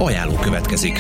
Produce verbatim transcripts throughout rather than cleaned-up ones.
Ajánló következik.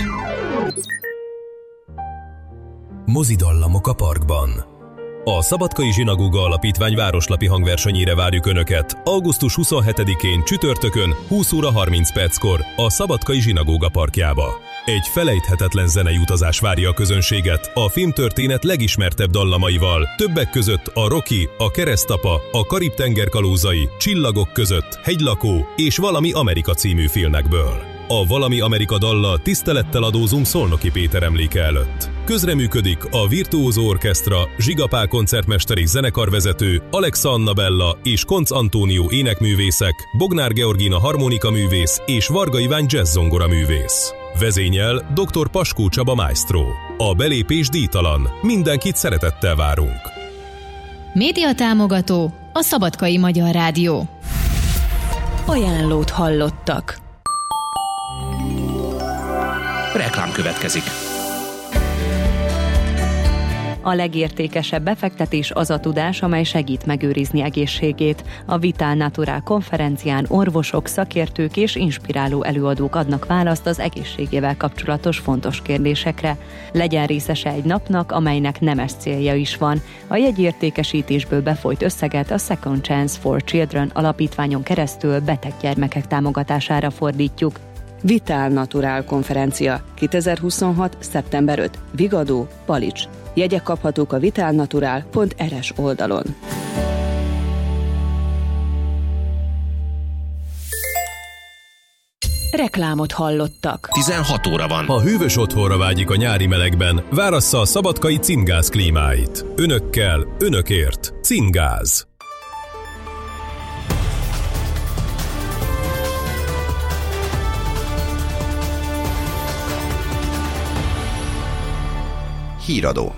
Mozidallamok a parkban. A Szabadkai Zsinagóga Alapítvány városlapi hangversenyére várjuk Önöket augusztus huszonhetedikén csütörtökön húsz óra harminc perckor a Szabadkai Zsinagóga parkjába. Egy felejthetetlen zenei utazás várja a közönséget a filmtörténet legismertebb dallamaival, többek között a Rocky, a Keresztapa, a Karib-tenger kalózai, Csillagok között, Hegylakó és Valami Amerika című filmekből. A Valami Amerika dallal tisztelettel adózunk Szolnoki Péter emléke előtt. Közreműködik a Virtuózó Orchestra, Zsiga Pál koncertmester és zenekarvezető, Alexa Annabella és Koncz Antónió énekművészek, Bognár Georgina harmonikaművész és Varga Iván jazzzongora művész. Vezényel doktor Paskó Csaba maestro. A belépés díjtalan. Mindenkit szeretettel várunk. Média támogató a Szabadkai Magyar Rádió. Ajánlót hallottak. Reklám következik. A legértékesebb befektetés az a tudás, amely segít megőrizni egészségét. A Vital Natural konferencián orvosok, szakértők és inspiráló előadók adnak választ az egészségével kapcsolatos fontos kérdésekre. Legyen részese egy napnak, amelynek nemes célja is van. A jegyértékesítésből befolyt összeget a Second Chance for Children alapítványon keresztül beteg gyermekek támogatására fordítjuk. Vital Natural konferencia kétezer-huszonhat. szeptember ötödike. Vigadó, Palics. Jegyek kaphatók a vitalnatural pont er es oldalon. Reklámot hallottak. tizenhat óra van. Ha hűvös otthonra vágyik a nyári melegben, várassza a Szabadkai Cingáz klímáit. Önökkel, önökért. Cingáz. Híradó.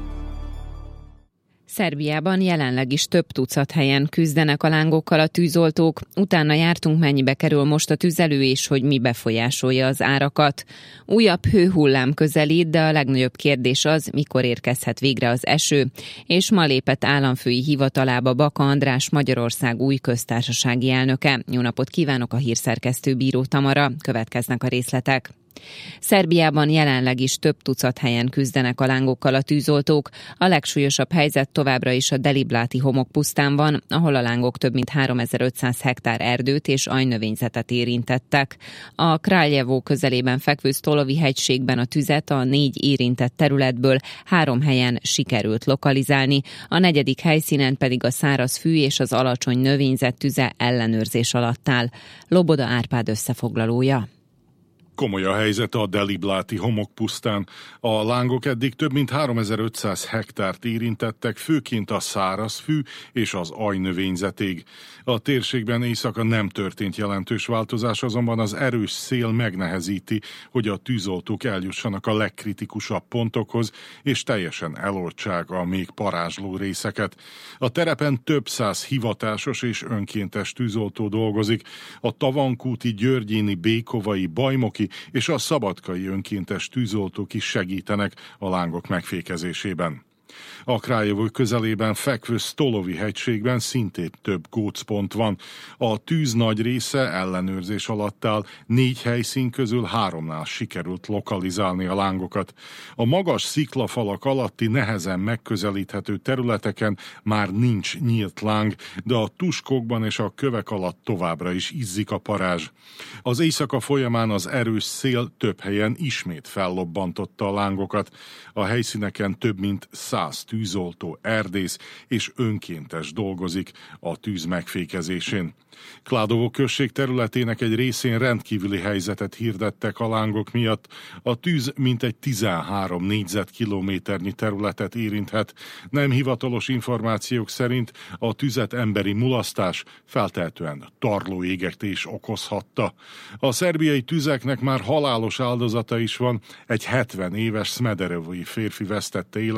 Szerbiában jelenleg is több tucat helyen küzdenek a lángokkal a tűzoltók. Utána jártunk, mennyibe kerül most a tüzelő, és hogy mi befolyásolja az árakat. Újabb hőhullám közelít, de a legnagyobb kérdés az, mikor érkezhet végre az eső. És ma lépett államfői hivatalába Baka András, Magyarország új köztársasági elnöke. Jó napot kívánok, a hírszerkesztő Bíró Tamara. Következnek a részletek. Szerbiában jelenleg is több tucat helyen küzdenek a lángokkal a tűzoltók. A legsúlyosabb helyzet továbbra is a Delibláti homokpusztán van, ahol a lángok több mint háromezer-ötszáz hektár erdőt és ajnövényzetet érintettek. A Kraljevó közelében fekvő Stolovi hegységben a tüzet a négy érintett területből három helyen sikerült lokalizálni, a negyedik helyszínen pedig a száraz fű és az alacsony növényzet tüze ellenőrzés alatt áll. Loboda Árpád összefoglalója. Komoly a helyzet a Delibláti homokpusztán. A lángok eddig több mint háromezer-ötszáz hektárt érintettek, főként a szárazfű és az ajnövényzetig. A térségben éjszaka nem történt jelentős változás, azonban az erős szél megnehezíti, hogy a tűzoltók eljussanak a legkritikusabb pontokhoz, és teljesen eloltsák a még parázsló részeket. A terepen több száz hivatásos és önkéntes tűzoltó dolgozik. A Tavankúti, Györgyéni, Békovai, Bajmoki és a szabadkai önkéntes tűzoltók is segítenek a lángok megfékezésében. A Kraljevó közelében fekvő Stolovi hegységben szintén több gócpont van. A tűz nagy része ellenőrzés alatt áll, négy helyszín közül háromnál sikerült lokalizálni a lángokat. A magas sziklafalak alatti nehezen megközelíthető területeken már nincs nyílt láng, de a tuskokban és a kövek alatt továbbra is izzik a parázs. Az éjszaka folyamán az erős szél több helyen ismét fellobbantotta a lángokat. A helyszíneken több mint száz tűzoltó, erdész és önkéntes dolgozik a tűz megfékezésén. Kladovo község területének egy részén rendkívüli helyzetet hirdettek a lángok miatt. A tűz mintegy tizenhárom négyzetkilométernyi területet érinthet. Nem hivatalos információk szerint a tüzet emberi mulasztás, feltehetően tarlóégetés okozhatta. A szerbiai tüzeknek már halálos áldozata is van. Egy hetven éves Smederevi férfi vesztette életét,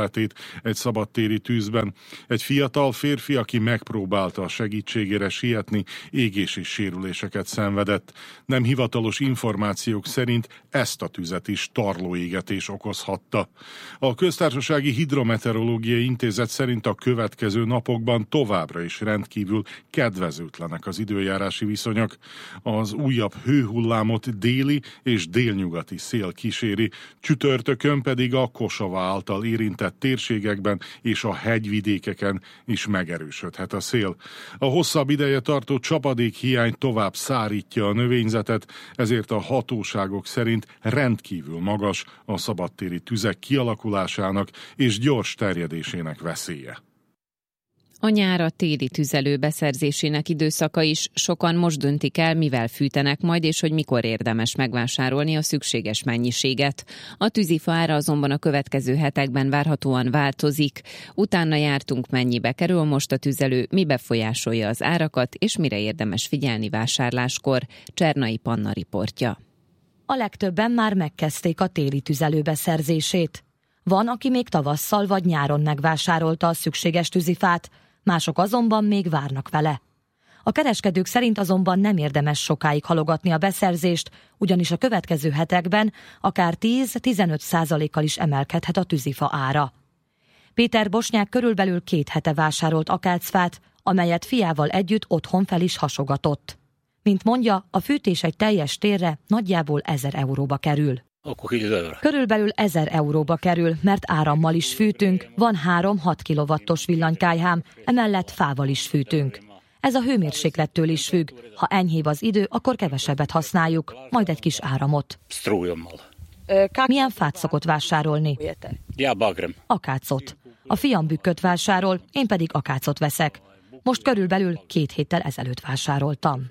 egy szabadtéri tűzben. Egy fiatal férfi, aki megpróbálta a segítségére sietni, égési sérüléseket szenvedett. Nem hivatalos információk szerint ezt a tüzet is tarlóégetés okozhatta. A Köztársasági Hidrometeorológiai Intézet szerint a következő napokban továbbra is rendkívül kedvezőtlenek az időjárási viszonyok. Az újabb hőhullámot déli és délnyugati szél kíséri, csütörtökön pedig a Kosova által érintett térségekben és a hegyvidékeken is megerősödhet a szél. A hosszabb ideje tartó csapadékhiány tovább szárítja a növényzetet, ezért a hatóságok szerint rendkívül magas a szabadtéri tüzek kialakulásának és gyors terjedésének veszélye. A nyár a téli tüzelő beszerzésének időszaka is, sokan most döntik el, mivel fűtenek majd, és hogy mikor érdemes megvásárolni a szükséges mennyiséget. A tűzifa ára azonban a következő hetekben várhatóan változik. Utána jártunk, mennyibe kerül most a tüzelő, mi befolyásolja az árakat, és mire érdemes figyelni vásárláskor. Csernai Panna riportja. A legtöbben már megkezdték a téli tüzelő beszerzését. Van, aki még tavasszal vagy nyáron megvásárolta a szükséges tűzifát, mások azonban még várnak vele. A kereskedők szerint azonban nem érdemes sokáig halogatni a beszerzést, ugyanis a következő hetekben akár tíz-tizenöt százalékkal is emelkedhet a tűzifa ára. Péter Bosnyák körülbelül két hete vásárolt akácfát, amelyet fiával együtt otthon fel is hasogatott. Mint mondja, a fűtés egy teljes térre nagyjából ezer euróba kerül. Körülbelül ezer euróba kerül, mert árammal is fűtünk, van három-hat kilowattos villanykályhám, emellett fával is fűtünk. Ez a hőmérséklettől is függ, ha enyhébb az idő, akkor kevesebbet használjuk, majd egy kis áramot. Milyen fát szokott vásárolni? Akácot. A fiam bükköt vásárol, én pedig akácot veszek. Most körülbelül két héttel ezelőtt vásároltam.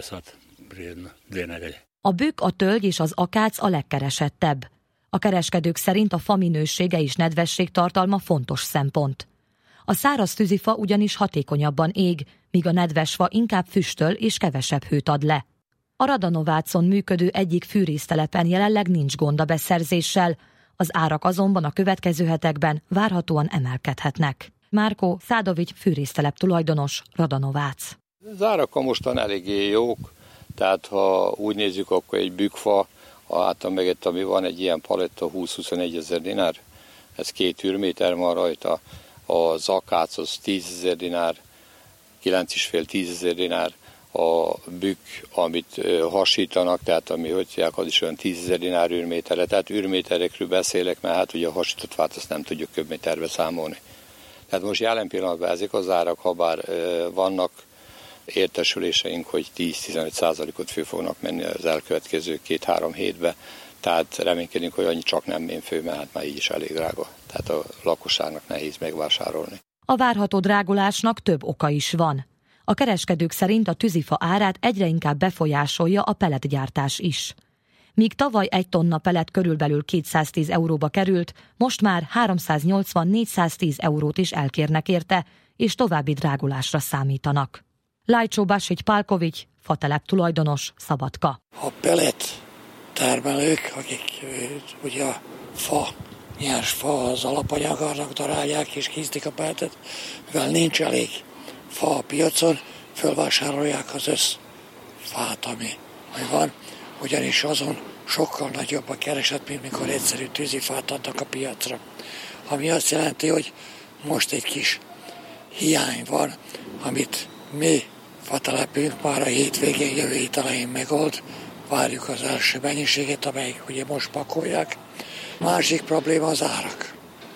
A bükk, a tölgy és az akác a legkeresettebb. A kereskedők szerint a fa minősége és nedvességtartalma fontos szempont. A száraz tűzifa ugyanis hatékonyabban ég, míg a nedves fa inkább füstöl és kevesebb hőt ad le. A Radanovácon működő egyik fűrésztelepen jelenleg nincs gond a beszerzéssel, az árak azonban a következő hetekben várhatóan emelkedhetnek. Márko Szádovics fűrésztelep tulajdonos, Radanovác. Az árak mostan eléggé jók. Tehát ha úgy nézzük, akkor egy bükkfa, a hátam megett, ami van, egy ilyen paletta húsz-huszonegy ezer dinár, ez két űrméter van rajta, az akác az tízezer dinár, kilenc és fél tízezer dinár, a bükk, amit hasítanak, tehát ami hogyják, az is olyan tízezer dinár űrméterre, tehát űrméterekről beszélek, mert hát ugye a hasított fát azt nem tudjuk köbméterbe számolni. Tehát most jelen pillanatban ezek az árak, ha bár vannak értesüléseink, hogy tíz-tizenöt százalékot fő fognak menni az elkövetkező két-három hétbe, tehát reménykedünk, hogy annyi csak nem mén fő, mert hát már így is elég drága. Tehát a lakosságnak nehéz megvásárolni. A várható drágulásnak több oka is van. A kereskedők szerint a tűzifa árát egyre inkább befolyásolja a pelletgyártás is. Míg tavaly egy tonna pellet körülbelül kétszáztíz euróba került, most már háromszáznyolcvan-négyszáztíz eurót is elkérnek érte, és további drágulásra számítanak. Lajcsó Basics Pálkovics, fatelep tulajdonos, Szabadka. A pellet termelők, akik ugye a fa, nyers fa az alapanyagarnak darálják és készítik a pelletet, mivel nincs elég fa a piacon, fölvásárolják az össz fát, ami, ami van, ugyanis azon sokkal nagyobb a kereset, mint mikor egyszerű tűzifát adnak a piacra. Ami azt jelenti, hogy most egy kis hiány van, amit mi fatelepünk már a hétvégén, jövő hét elején megold, várjuk az első mennyiséget, amelyik ugye most pakolják. Másik probléma az árak.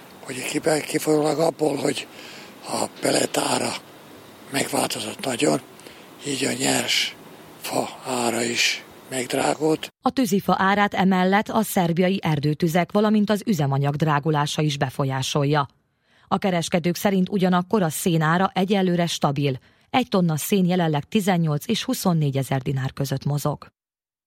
Ugye kifolyólag abból, hogy a pellet ára megváltozott nagyon, így a nyers fa ára is megdrágult. A tűzifa árát emellett a szerbiai erdőtüzek, valamint az üzemanyag drágulása is befolyásolja. A kereskedők szerint ugyanakkor a szén ára egyelőre stabil. Egy tonna szén jelenleg tizennyolc és huszonnégy ezer dinár között mozog.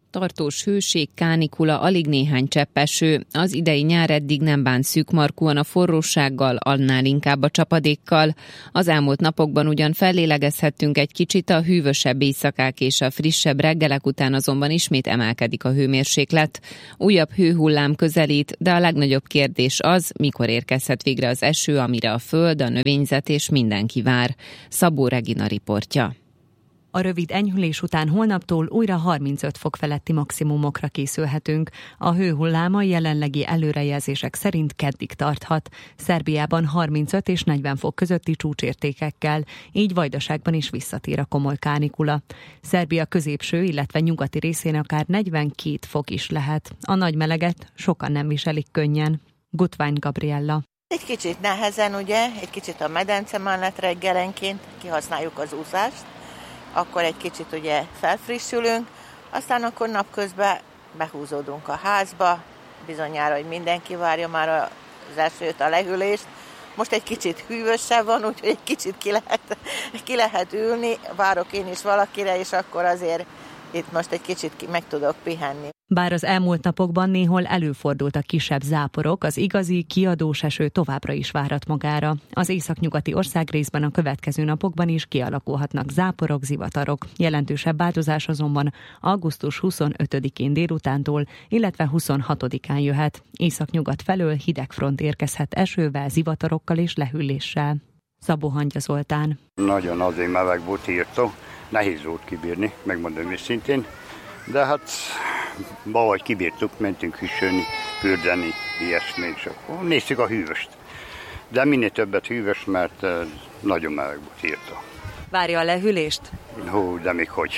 Tartós hőség, kánikula, alig néhány csepp eső. Az idei nyár eddig nem bánt szűkmarkúan a forrósággal, annál inkább a csapadékkal. Az elmúlt napokban ugyan fellélegezhettünk egy kicsit, a hűvösebb éjszakák és a frissebb reggelek után azonban ismét emelkedik a hőmérséklet. Újabb hőhullám közelít, de a legnagyobb kérdés az, mikor érkezhet végre az eső, amire a föld, a növényzet és mindenki vár. Szabó Regina riportja. A rövid enyhülés után holnaptól újra harmincöt fok feletti maximumokra készülhetünk. A hőhullám a jelenlegi előrejelzések szerint keddig tarthat. Szerbiában harmincöt és negyven fok közötti csúcsértékekkel, így Vajdaságban is visszatér a komoly kánikula. Szerbia középső, illetve nyugati részén akár negyvenkét fok is lehet. A nagy meleget sokan nem viselik könnyen. Gutwein Gabriella. Egy kicsit nehezen, ugye, egy kicsit a medence mellett reggelenként kihasználjuk az úszást, akkor egy kicsit ugye felfrissülünk, aztán akkor napközben behúzódunk a házba, bizonyára, hogy mindenki várja már az esőt, a lehűlést. Most egy kicsit hűvösebb van, úgyhogy egy kicsit ki lehet, ki lehet ülni, várok én is valakire, és akkor azért itt most egy kicsit meg tudok pihenni. Bár az elmúlt napokban néhol előfordultak kisebb záporok, az igazi kiadós eső továbbra is várat magára. Az északnyugati országrészben a következő napokban is kialakulhatnak záporok, zivatarok. Jelentősebb változás azonban augusztus huszonötödikén délutántól, illetve huszonhatodikán jöhet. Északnyugat felől hideg front érkezhet esővel, zivatarokkal és lehűléssel. Szabó Hangya Zoltán. Nagyon azért meleg volt, írtó. Nehéz volt kibírni, megmondom őszintén. De hát valahogy kibírtuk, mentünk hűsölni, fürdeni, ilyesmi, és akkor nézzük a hűvöst. De minél többet hűvös, mert nagyon meleg volt, írta. Várja a lehűlést? Hú, de még hogy.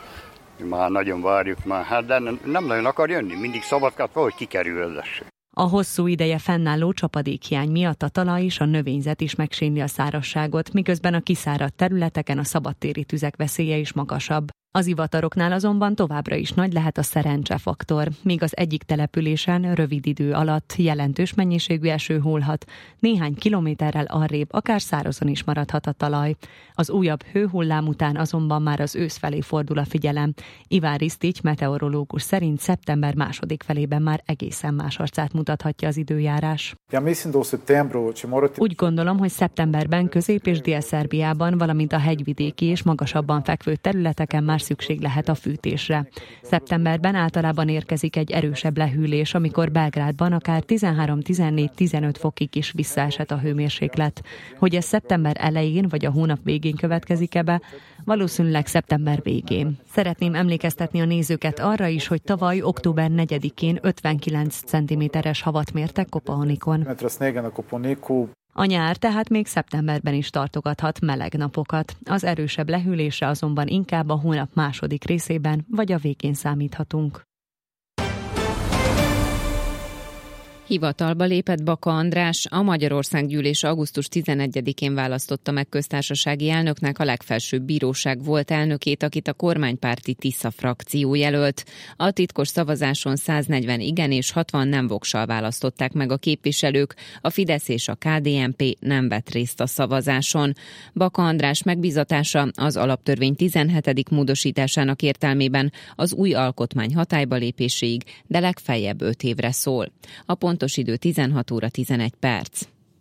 Már nagyon várjuk már, hát de nem, nem nagyon akar jönni, mindig szabadkát valahogy kikerül az eső. A hosszú ideje fennálló csapadékhiány miatt a talaj és a növényzet is megsínli a szárazságot, miközben a kiszáradt területeken a szabadtéri tüzek veszélye is magasabb. Az ivataroknál azonban továbbra is nagy lehet a szerencsefaktor, míg az egyik településen rövid idő alatt jelentős mennyiségű eső hullhat, néhány kilométerrel arrébb akár szárazon is maradhat a talaj. Az újabb hőhullám után azonban már az ősz felé fordul a figyelem. Iván Risztigy meteorológus szerint szeptember második felében már egészen más arcát mutathatja az időjárás. Úgy gondolom, hogy szeptemberben Közép- és Dél-Szerbiában, valamint a hegyvidéki és magasabban fekvő területeken már szükség lehet a fűtésre. Szeptemberben általában érkezik egy erősebb lehűlés, amikor Belgrádban akár tizenhárom, tizennégy, tizenöt fokig is visszaesett a hőmérséklet. Hogy ez szeptember elején vagy a hónap végén következik-e be, valószínűleg szeptember végén. Szeretném emlékeztetni a nézőket arra is, hogy tavaly október negyedikén ötvenkilenc centiméteres havat mértek Kopaonikon. A nyár tehát még szeptemberben is tartogathat meleg napokat. Az erősebb lehűlésre azonban inkább a hónap második részében vagy a végén számíthatunk. Hivatalba lépett Baka András, a Magyarországgyűlés augusztus tizenegyedikén választotta meg köztársasági elnöknek a legfelsőbb bíróság volt elnökét, akit a kormánypárti Tisza frakció jelölt. A titkos szavazáson száznegyven igen és hatvan nem voksal választották meg a képviselők, a Fidesz és a ká dé en pé nem vett részt a szavazáson. Baka András megbízatása az alaptörvény tizenhetedik módosításának értelmében az új alkotmány hatályba lépéséig, de legfeljebb öt évre szól. A pontos idő tizenhat óra tizenegy perc.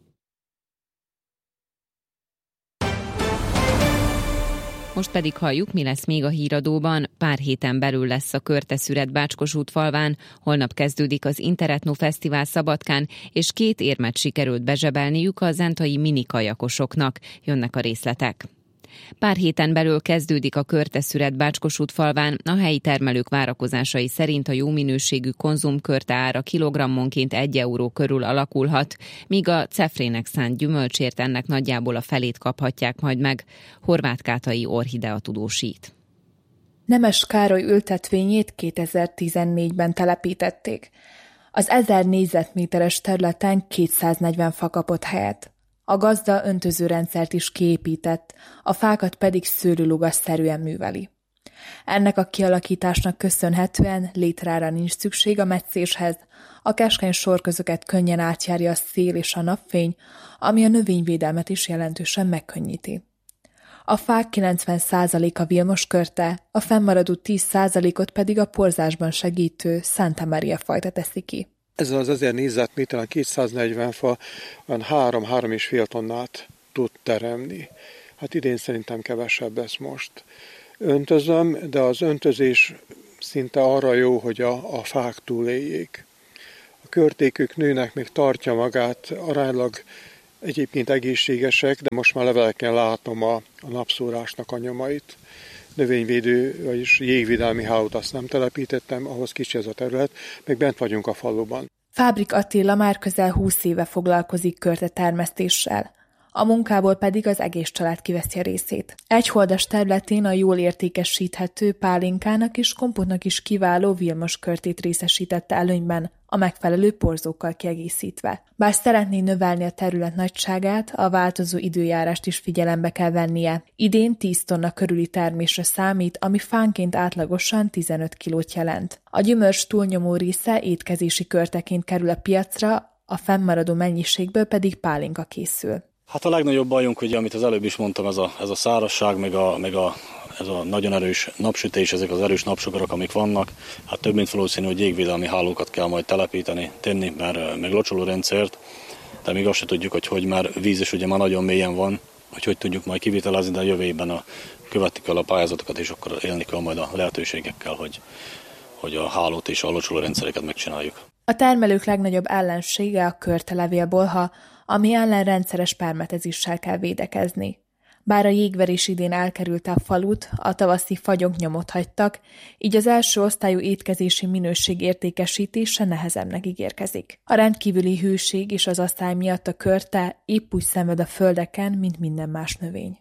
Most pedig halljuk, mi lesz még a híradóban. Pár héten belül lesz a Körte-Szüret Bácskosútfalván, holnap kezdődik az Interetno Fesztivál Szabadkán, és két érmet sikerült bezsebelniük a zentai minikajakosoknak. Jönnek a részletek. Pár héten belül kezdődik a Körte-Szüret Bácskosútfalván, a helyi termelők várakozásai szerint a jó minőségű konzumkörte ára kilogrammonként egy euró körül alakulhat, míg a cefrének szánt gyümölcsért ennek nagyjából a felét kaphatják majd meg. Horváth Kátai Orhidea tudósít. Nemes Károly ültetvényét kétezer-tizennégyben telepítették. Az ezer négyzetméteres területen kétszáznegyven fa kapott helyet. A gazda öntözőrendszert is kiépített, a fákat pedig szőlőlugas-szerűen műveli. Ennek a kialakításnak köszönhetően létrára nincs szükség a metszéshez, a keskeny sorközöket könnyen átjárja a szél és a napfény, ami a növényvédelmet is jelentősen megkönnyíti. A fák kilencven százaléka Vilmos körte, a fennmaradó tíz százalékot pedig a porzásban segítő Santa Maria fajta teszi ki. Ez az ezer négyzetméteren kétszáznegyven fa olyan három-három és fél tonnát tud teremni. Hát idén szerintem kevesebb lesz most. Öntözöm, de az öntözés szinte arra jó, hogy a, a fák túléljék. A körtékük nőnek, még tartja magát, aránylag egyébként egészségesek, de most már leveleken látom a, a napszórásnak a nyomait. Növényvédő, vagyis jégvédelmi hálót azt nem telepítettem, ahhoz kicsi ez a terület, meg bent vagyunk a faluban. Fábrik Attila már közel húsz éve foglalkozik körte termesztéssel. A munkából pedig az egész család kiveszi a részét. Egyholdas területén a jól értékesíthető pálinkának és kompotnak is kiváló Vilmos körtét részesítette előnyben, a megfelelő porzókkal kiegészítve. Bár szeretné növelni a terület nagyságát, a változó időjárást is figyelembe kell vennie. Idén tíz tonna körüli termésre számít, ami fánként átlagosan tizenöt kilót jelent. A gyümölcs túlnyomó része étkezési körteként kerül a piacra, a fennmaradó mennyiségből pedig pálinka készül. Hát a legnagyobb bajunk, ugye, amit az előbb is mondtam, ez a, ez a szárazság, meg, a, meg a, ez a nagyon erős napsütés, ezek az erős napsugarak, amik vannak. Hát több mint valószínű, hogy jégvédelmi hálókat kell majd telepíteni, tenni, mert meg locsoló rendszert, de még azt se tudjuk, hogy hogy már víz is ugye már nagyon mélyen van, hogy hogy tudjuk majd kivitelezni, de a jövő évben a, követik el a pályázatokat, és akkor élni kell majd a lehetőségekkel, hogy, hogy a hálót és a locsoló rendszereket megcsináljuk. A termelők legnagyobb ellensége a körtelevélbolha, ami ellen rendszeres permetezéssel kell védekezni. Bár a jégverés idén elkerülte a falut, a tavaszi fagyok nyomot hagytak, így az első osztályú étkezési minőség értékesítése nehezebbnek ígérkezik. A rendkívüli hőség és az asszály miatt a körte épp úgy szenved a földeken, mint minden más növény.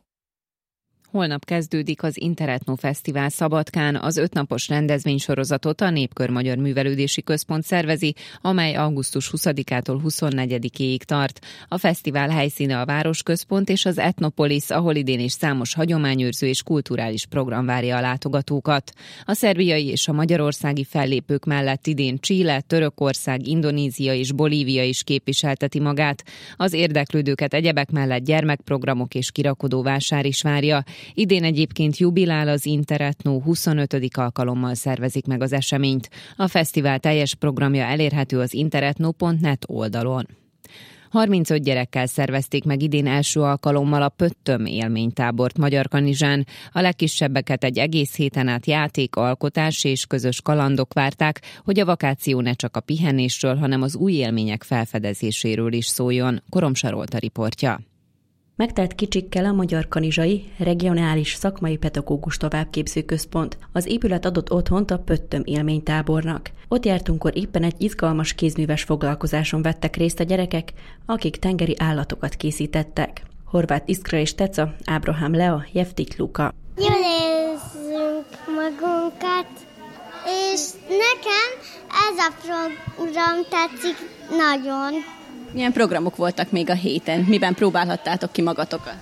Holnap kezdődik az Interetno Fesztivál Szabadkán, az ötnapos rendezvénysorozatot a Népkör Magyar Művelődési Központ szervezi, amely augusztus huszadikától huszonegyedikéig tart. A fesztivál helyszíne a Városközpont és az Etnopolis, ahol idén is számos hagyományőrző és kulturális program várja a látogatókat. A szerbiai és a magyarországi fellépők mellett idén Chile, Törökország, Indonézia és Bolívia is képviselteti magát. Az érdeklődőket egyebek mellett gyermekprogramok és kirakodóvásár is várja. Idén egyébként jubilál az Interetno, huszonötödik alkalommal szervezik meg az eseményt. A fesztivál teljes programja elérhető az interetno pont net oldalon. harmincöt gyerekkel szervezték meg idén első alkalommal a Pöttöm élménytábort Magyarkanizsán. A legkisebbeket egy egész héten át játék, alkotás és közös kalandok várták, hogy a vakáció ne csak a pihenésről, hanem az új élmények felfedezéséről is szóljon. Koromsa Rolta riportja. Megtelt kicsikkel a Magyarkanizsai Regionális Szakmai Pedagógus Továbbképző Központ. Az épület adott otthont a Pöttöm élménytábornak. Ott jártunkkor éppen egy izgalmas kézműves foglalkozáson vettek részt a gyerekek, akik tengeri állatokat készítettek. Horváth Iskra és Teca, Ábrahám Lea, Jeftik Luka. Jól érzünk magunkat, és nekem ez a program tetszik nagyon. Milyen programok voltak még a héten? Miben próbálhattátok ki magatokat?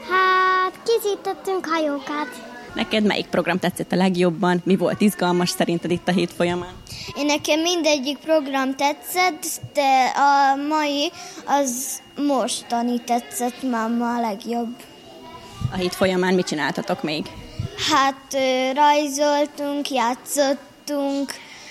Hát készítettünk hajókat. Neked melyik program tetszett a legjobban? Mi volt izgalmas szerinted itt a hét folyamán? Én nekem mindegyik program tetszett, de a mai az mostani tetszett máma a legjobb. A hét folyamán mit csináltatok még? Hát rajzoltunk, játszottunk,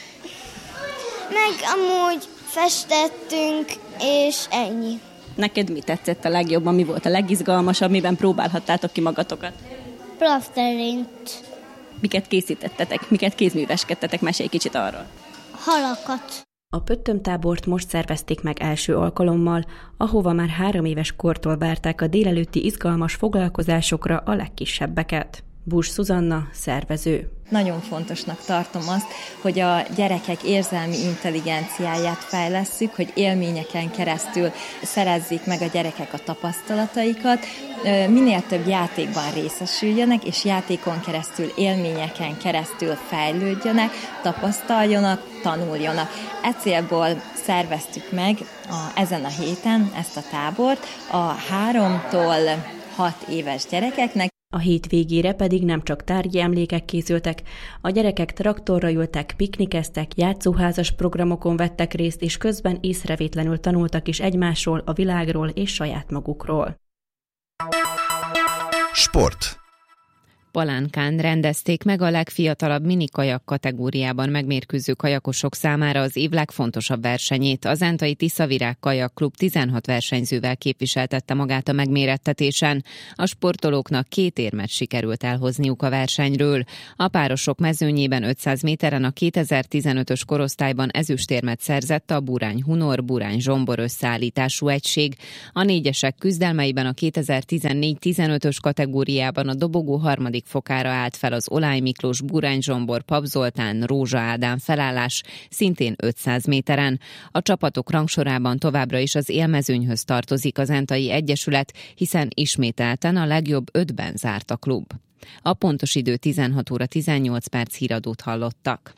meg amúgy festettünk, és ennyi. Neked mi tetszett a legjobban, mi volt a legizgalmasabb, miben próbálhattátok ki magatokat? Plafterint. Miket készítettetek, miket kézműveskedtetek, mesélj kicsit arról. Halakat. A Pöttöm tábort most szervezték meg első alkalommal, ahova már három éves kortól várták a délelőtti izgalmas foglalkozásokra a legkisebbeket. Bús Szuzanna, szervező. Nagyon fontosnak tartom azt, hogy a gyerekek érzelmi intelligenciáját fejlesszük, hogy élményeken keresztül szerezzék meg a gyerekek a tapasztalataikat, minél több játékban részesüljenek, és játékon keresztül, élményeken keresztül fejlődjenek, tapasztaljanak, tanuljanak. E célból szerveztük meg a, ezen a héten ezt a tábort a háromtól hat éves gyerekeknek. A hét végére pedig nem csak tárgyi emlékek készültek, a gyerekek traktorra ültek, piknikeztek, játszóházas programokon vettek részt, és közben észrevétlenül tanultak is egymásról, a világról és saját magukról. Sport. Palánkán rendezték meg a legfiatalabb minikajak kategóriában megmérkőző kajakosok számára az év legfontosabb versenyét. A Zentai Tiszavirág Kajak Klub tizenhat versenyzővel képviseltette magát a megmérettetésen. A sportolóknak két érmet sikerült elhozniuk a versenyről. A párosok mezőnyében ötszáz méteren a kétezer-tizenötös korosztályban ezüstérmet szerzett a Burány Hunor Burány Zsombor összeállítású egység. A négyesek küzdelmeiben a kétezer-tizennégy tizenötös kategóriában a dobogó harmadik fokára állt fel az Olály Miklós Burány Zsombor Pap Zoltán Rózsa Ádám felállás, szintén ötszáz méteren. A csapatok rangsorában továbbra is az élmezőnyhöz tartozik az Zentai Egyesület, hiszen ismételten a legjobb ötben zárt a klub. A pontos idő tizenhat óra tizennyolc perc, híradót hallottak.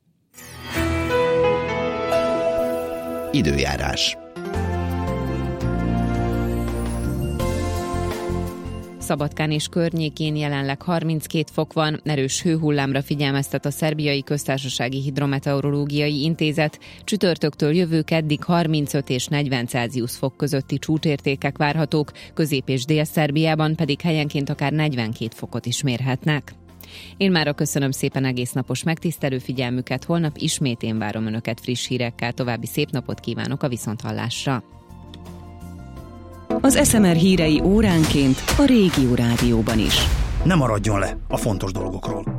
Időjárás. Szabadkán és környékén jelenleg harminckét fok van, erős hőhullámra figyelmeztet a Szerbiai Köztársasági Hidrometeorológiai Intézet. Csütörtöktől jövő keddig harmincöt és negyven Celsius fok közötti csúcsértékek várhatók, Közép- és Dél-Szerbiában pedig helyenként akár negyvenkét fokot is mérhetnek. Én mára köszönöm szépen egész napos megtisztelő figyelmüket, holnap ismét én várom Önöket friss hírekkel, további szép napot kívánok a viszonthallásra. Az es em er hírei óránként a Régió Rádióban is. Ne maradjon le a fontos dolgokról.